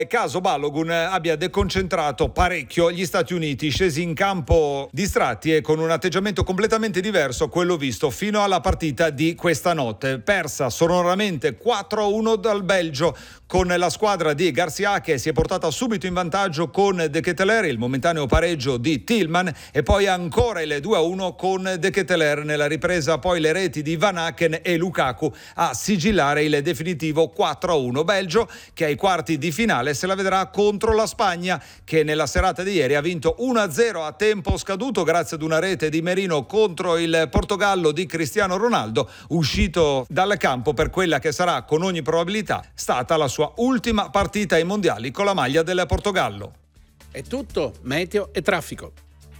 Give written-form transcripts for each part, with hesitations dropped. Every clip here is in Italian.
caso Balogun abbia deconcentrato parecchio gli Stati Uniti, scesi in campo distratti e con un atteggiamento completamente diverso a quello visto fino alla partita di questa notte. Persa sonoramente 4-1 dal Belgio, con la squadra di Garcia che si è portata subito in vantaggio con De Ketelaere, il momentaneo pareggio di Tillman, e poi ancora il 2-1 con De Ketelaere nella ripresa, poi le reti di Van Aken e Lukaku a sigillare il definitivo 4-1. Belgio che ai quarti di finale se la vedrà contro la Spagna, che nella serata di ieri ha vinto 1-0 a tempo scaduto grazie ad una rete di Merino contro il Portogallo di Cristiano Ronaldo, uscito dal campo per quella che sarà con ogni probabilità stata la sua ultima partita ai mondiali con la maglia del Portogallo. È tutto, meteo e traffico.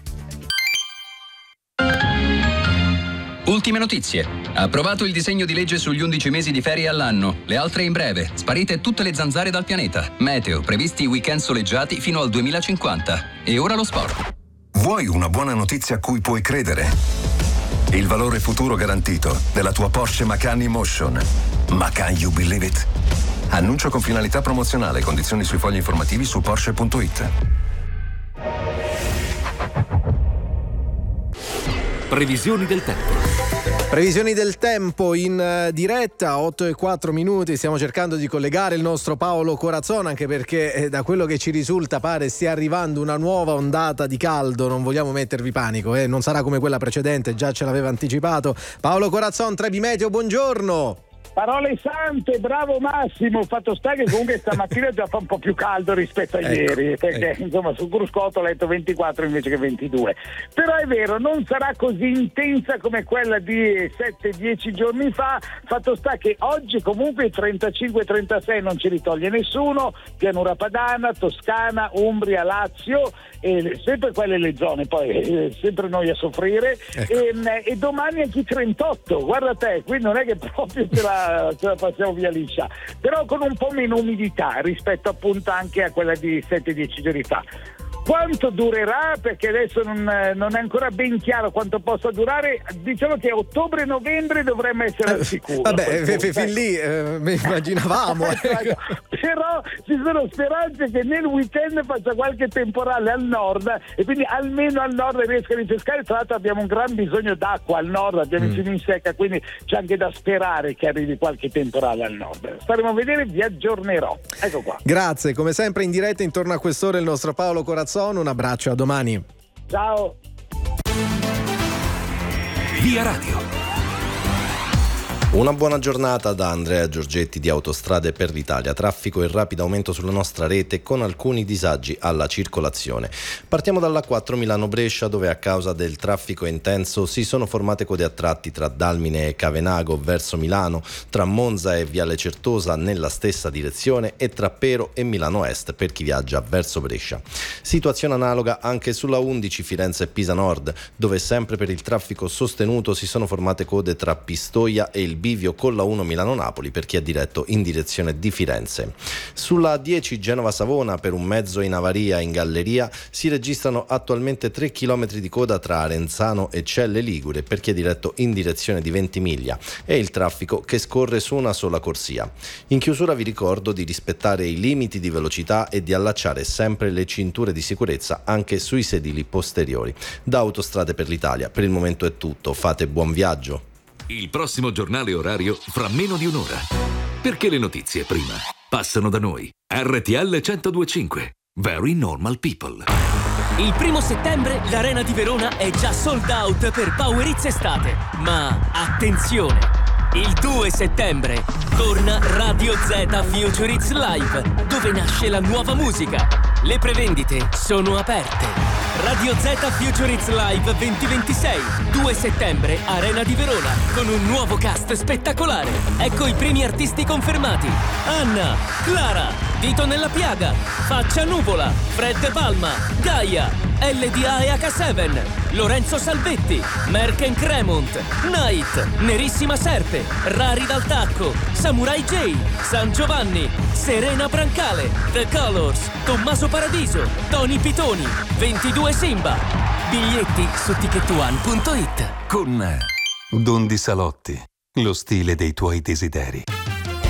Ultime notizie. Approvato il disegno di legge sugli 11 mesi di ferie all'anno. Le altre in breve. Sparite tutte le zanzare dal pianeta. Meteo. Previsti weekend soleggiati fino al 2050. E ora lo sport. Vuoi una buona notizia a cui puoi credere? Il valore futuro garantito della tua Porsche Macan Emotion. Ma can you believe it? Annuncio con finalità promozionale. Condizioni sui fogli informativi su Porsche.it. Previsioni del tempo. Previsioni del tempo in diretta, 8:04. Stiamo cercando di collegare il nostro Paolo Corazzon, anche perché da quello che ci risulta pare stia arrivando una nuova ondata di caldo. Non vogliamo mettervi panico, non sarà come quella precedente, già ce l'aveva anticipato. Paolo Corazzon, Trebi Meteo, buongiorno. Parole sante, bravo Massimo. Fatto sta che comunque stamattina già fa un po' più caldo rispetto a ieri, perché insomma sul cruscotto ho letto 24 invece che 22. Però è vero, non sarà così intensa come quella di 7-10 giorni fa. Fatto sta che oggi comunque i 35-36 non ci ritoglie nessuno. Pianura Padana, Toscana, Umbria, Lazio, sempre quelle le zone, poi sempre noi a soffrire. E domani anche i 38, guarda te, quindi non è che proprio ce la passiamo via liscia, però con un po' meno umidità rispetto appunto anche a quella di 7-10 giorni fa. Quanto durerà? Perché adesso non è ancora ben chiaro quanto possa durare. Diciamo che a ottobre-novembre dovremmo essere al sicuro. Vabbè, fin lì immaginavamo. Però ci sono speranze che nel weekend faccia qualche temporale al nord e quindi almeno al nord riesca a ripescare. Tra l'altro abbiamo un gran bisogno d'acqua al nord, abbiamo i fiumi in secca, quindi c'è anche da sperare che arrivi qualche temporale al nord. Staremo a vedere, vi aggiornerò. Ecco qua. Grazie, come sempre in diretta intorno a quest'ora il nostro Paolo Corazzon. Un abbraccio, a domani. Ciao. Via Radio. Una buona giornata da Andrea Giorgetti di Autostrade per l'Italia. Traffico in rapido aumento sulla nostra rete con alcuni disagi alla circolazione. Partiamo dalla 4 Milano-Brescia, dove a causa del traffico intenso si sono formate code a tratti tra Dalmine e Cavenago verso Milano, tra Monza e Viale Certosa nella stessa direzione e tra Pero e Milano Est per chi viaggia verso Brescia. Situazione analoga anche sulla 11 Firenze-Pisa Nord, dove sempre per il traffico sostenuto si sono formate code tra Pistoia e il bivio con la 1 Milano-Napoli per chi è diretto in direzione di Firenze. Sulla 10 Genova-Savona, per un mezzo in avaria in galleria, si registrano attualmente 3 km di coda tra Arenzano e Celle Ligure per chi è diretto in direzione di Ventimiglia e il traffico che scorre su una sola corsia. In chiusura vi ricordo di rispettare i limiti di velocità e di allacciare sempre le cinture di sicurezza anche sui sedili posteriori. Da Autostrade per l'Italia per il momento è tutto, fate buon viaggio. Il prossimo giornale orario fra meno di un'ora. Perché le notizie prima passano da noi. RTL 102.5. Very Normal People. Il 1 settembre l'Arena di Verona è già sold out per Power Hits Estate. Ma attenzione! Il 2 settembre torna Radio Z Future Hits Live, dove nasce la nuova musica. Le prevendite sono aperte. Radio Z Future Hits Live 2026, 2 settembre, Arena di Verona, con un nuovo cast spettacolare. Ecco i primi artisti confermati: Anna, Clara, Dito nella Piaga, Faccia Nuvola, Fred Palma, Gaia, LDA e H7, Lorenzo Salvetti, Merck Cremont, Night, Nerissima Serpe, Rari dal Tacco, Samurai J, San Giovanni, Serena Brancale, The Colors, Tommaso Paradiso, Tony Pitoni, 22 Simba. Biglietti su ticketone.it. Con Dondi Salotti, lo stile dei tuoi desideri.